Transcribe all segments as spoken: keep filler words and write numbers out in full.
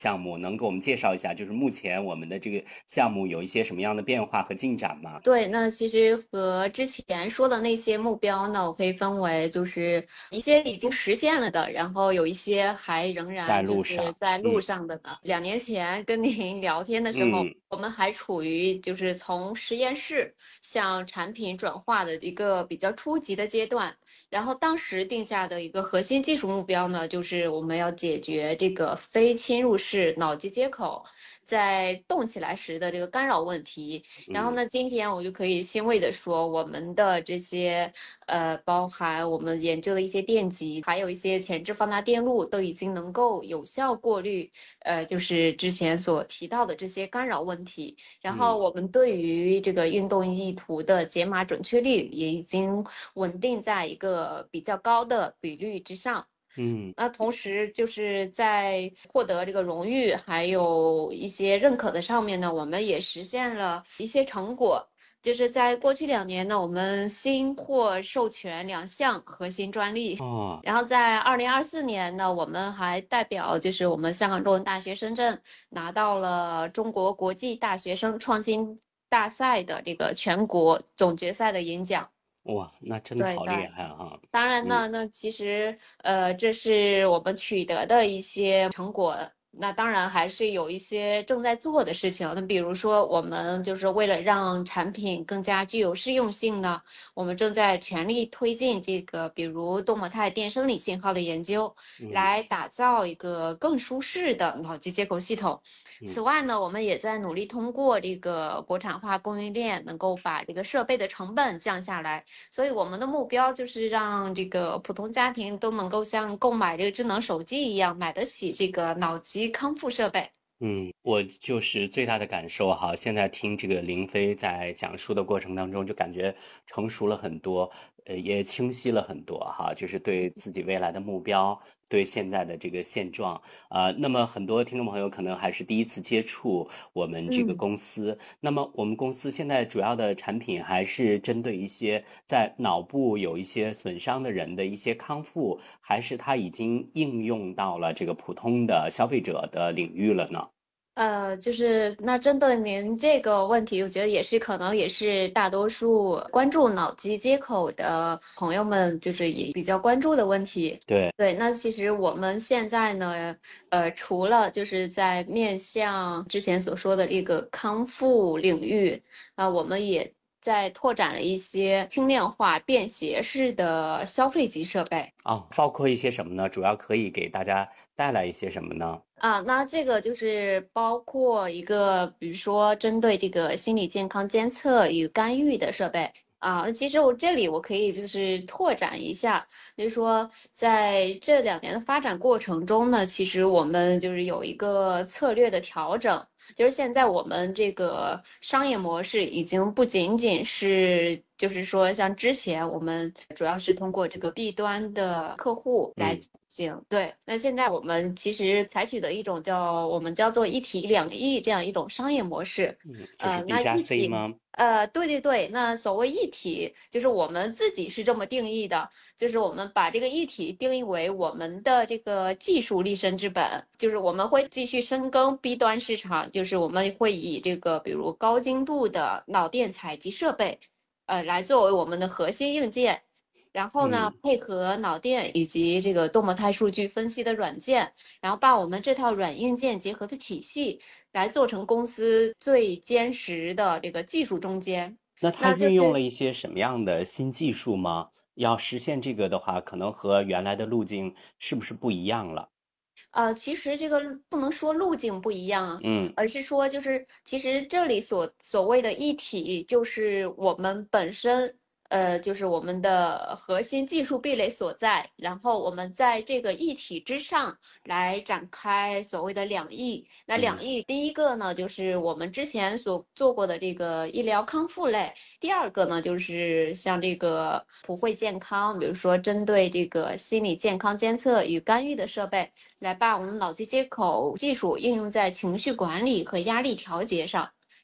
项目，能给我们介绍一下，就是目前我们的这个项目有一些什么样的变化和进展吗？ 对，那其实和之前说的那些目标呢，我可以分为就是一些已经实现了的，然后有一些还仍在然就是路上。 在路嗯上的呢。两年前跟您聊天的时候， 嗯我们还处于就是从实验室向产品转化的一个比较初级的阶段。然后当时定下的一个核心技术目标呢，就是我们要解决这个非侵入式脑机接口在动起来时的这个干扰问题。然后嗯呢，今天我就可以欣慰的说，我们的这些呃，包含我们研究的一些电极，还有一些前置放大电路，都已经能够有效过滤，呃，就是之前所提到的这些干扰问题。然后嗯我们对于这个运动意图的解码准确率也已经稳定在一个比较高的比率之上。 嗯。 那同时就是在获得这个荣誉，还有一些认可的上面呢，我们也实现了一些成果。就是在过去两年呢，我们新获授权两项核心专利。 哦。 然后在二零二四年呢，我们还代表就是我们香港中文大学深圳拿到了中国国际大学生创新大赛的这个全国总决赛的银奖。 哇，那真的好厉对对。 害哈。 当然嗯呢，那其实呃，这是我们取得的一些成果。那当然还是有一些正在做的事情。那比如说，我们就是为了让产品更加具有适用性呢，我们正在全力推进这个，比如动模态电生理信号的研究， 嗯来打造一个更舒适的脑机接口系统。 嗯。 此外呢，我们也在努力通过这个国产化供应链，能够把这个设备的成本降下来。所以我们的目标就是让这个普通家庭都能够像购买这个智能手机一样，买得起这个脑机康复设备。 嗯，我就是最大的感受哈，现在听这个林飞在讲述的过程当中，就感觉成熟了很多，呃，也清晰了很多哈，就是对自己未来的目标，对现在的这个现状。啊、那么很多听众朋友可能还是第一次接触我们这个嗯。 公司，那么我们公司现在主要的产品还是针对一些在脑部有一些损伤的人的一些康复，还是它已经应用到了这个普通的消费者的领域了呢？ 呃，就是那针对您这个问题，我觉得也是可能也是大多数关注脑机接口的朋友们就是也比较关注的问题。 对。 对，那其实我们现在呢，呃，除了就是在面向之前所说的这个康复领域，啊、我们也在拓展了一些轻量化便携式的消费级设备。 哦，包括一些什么呢？主要可以给大家带来一些什么呢？ 啊，那这个就是包括一个，比如说针对这个心理健康监测与干预的设备啊。其实我这里我可以就是拓展一下，就是说在这两年的发展过程中呢，其实我们就是有一个策略的调整。就是现在我们这个商业模式已经不仅仅是，就是说像之前我们主要是通过这个 B 端的客户来嗯进行。对，那现在我们其实采取的一种叫我们叫做一体两翼这样一种商业模式。 嗯，就是呃， B 那加一 C 体。 吗？ 呃，对对对，那所谓一体，就是我们自己是这么定义的，就是我们把这个一体定义为我们的这个技术立身之本，就是我们会继续深耕 B 端市场，就是我们会以这个比如高精度的脑电采集设备，呃，来作为我们的核心硬件。然后呢， 嗯。 配合脑电以及这个动模态数据分析的软件，然后把我们这套软硬件结合的体系，来做成公司最坚实的这个技术中坚。 那它那就是运用了一些什么样的新技术吗？要实现这个的话，可能和原来的路径是不是不一样了？ 呃，其实这个不能说路径不一样啊， 嗯而是说就是其实这里所所谓的一体，就是我们本身，呃，就是我们的核心技术壁垒所在，然后我们在这个一体之上来展开所谓的两翼。那嗯两翼，第一个呢，就是我们之前所做过的这个医疗康复类。第二个呢，就是像这个普惠健康，比如说针对这个心理健康监测与干预的设备。来把我们脑机接口技术应用在情绪管理和压力调节上。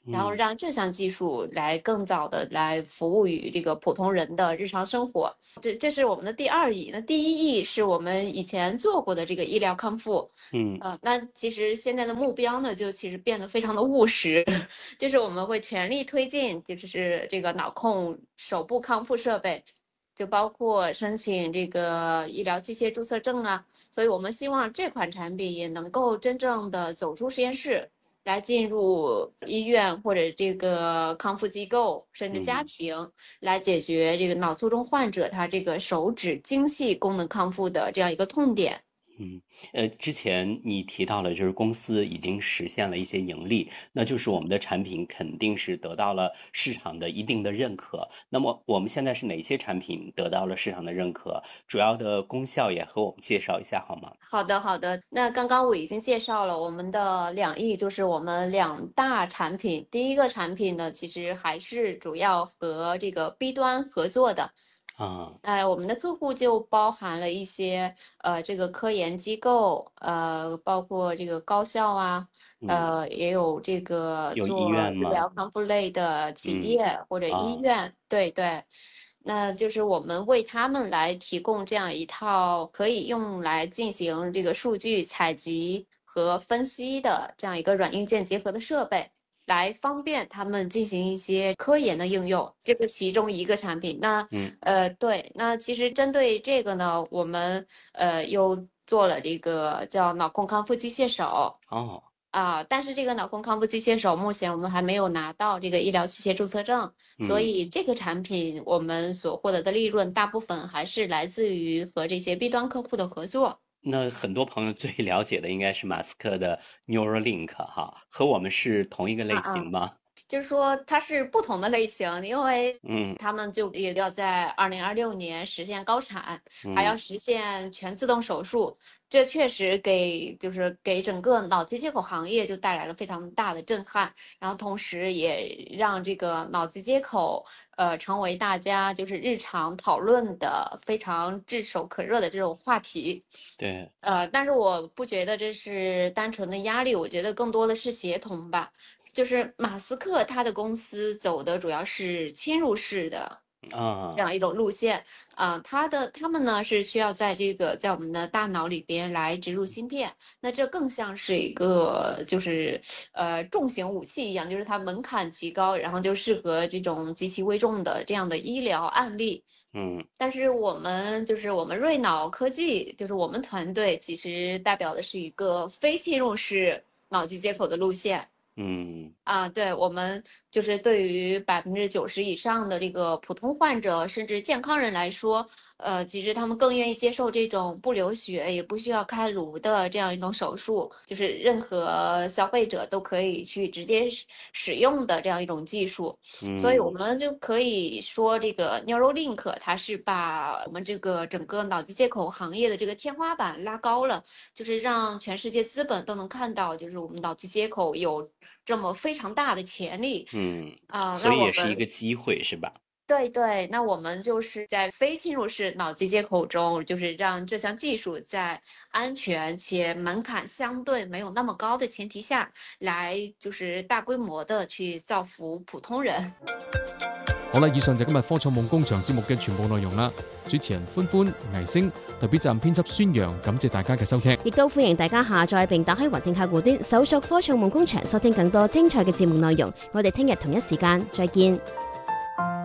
然后让这项技术来更早的来服务于这个普通人的日常生活。这这是我们的第二义。那第一义是我们以前做过的这个医疗康复。 嗯， 呃，那其实现在的目标呢，就其实变得非常的务实，就是我们会全力推进，就是这个脑控手部康复设备。就包括申请这个医疗器械注册证啊，所以我们希望这款产品也能够真正的走出实验室，来进入医院或者这个康复机构，甚至家庭，嗯、来解决这个脑卒中患者他这个手指精细功能康复的这样一个痛点。 嗯，呃，之前你提到了，就是公司已经实现了一些盈利，那就是我们的产品肯定是得到了市场的一定的认可。那么我们现在是哪些产品得到了市场的认可？主要的功效也和我们介绍一下好吗？ 好的，好的。那刚刚我已经介绍了我们的两亿，就是我们两大产品。第一个产品呢，其实还是主要和这个 B 端合作的。 啊， 呃，我们的客户就包含了一些呃这个科研机构，呃，包括这个高校啊，呃，也有这个有医做院吗？ 医疗康复类的企业或者医院，对对，那就是我们为他们来提供这样一套可以用来进行这个数据采集和分析的这样一个软硬件结合的设备。来方便他们进行一些科研的应用，这是其中一个产品。那， 嗯， 呃，对，那其实针对这个呢，我们呃又做了这个叫脑控康复机械手。 哦， 啊，但是这个脑控康复机械手目前我们还没有拿到这个医疗器械注册证，所以这个产品我们所获得的利润大部分还是来自于和这些 B 端客户的合作。 那很多朋友最了解的应该是马斯克的 Neuralink 哈，和我们是同一个类型吗？ 啊啊就是说它是不同的类型，因为嗯， 他们就也要在二零二六年实现高产， 嗯、 还要实现全自动手术，这确实给就是给整个脑机接口行业就带来了非常大的震撼，然后同时也让这个脑机接口呃成为大家就是日常讨论的非常炙手可热的这种话题。 对， 呃，但是我不觉得这是单纯的压力，我觉得更多的是协同吧。就是马斯克他的公司走的主要是侵入式的啊， 这样一种路线啊、呃，他的他们呢是需要在这个在我们的大脑里边来植入芯片，那这更像是一个就是呃重型武器一样，就是它门槛极高，然后就适合这种极其危重的这样的医疗案例。 嗯， 但是我们就是我们瑞脑科技，就是我们团队其实代表的是一个非侵入式脑机接口的路线。 嗯， 啊，对，我们就是对于百分之九十以上的这个普通患者，甚至健康人来说，呃，其实他们更愿意接受这种不流血也不需要开颅的这样一种手术，就是任何消费者都可以去直接使用的这样一种技术。 嗯， 所以我们就可以说，这个 Neuralink 它是把我们这个整个脑机接口行业的这个天花板拉高了，就是让全世界资本都能看到，就是我们脑机接口有这么非常大的潜力。 嗯， 啊， 所以也是一那我们个机会是吧？ 对对，那我们就是在非侵入式脑机接口中，就是让这项技術在安全且門檻相對沒有那麼高的前提下，來就是大規模的去造福普通人。 好啦，以上就今日科創夢工場節目嘅全部內容啦。主持人歡歡、倪星，代表站編輯孫陽，感謝大家嘅收聽。 亦都歡迎大家下載並打開雲聽客戶端，搜索科創夢工場，收聽更多精彩嘅節目內容。我哋聽日同一時間再見。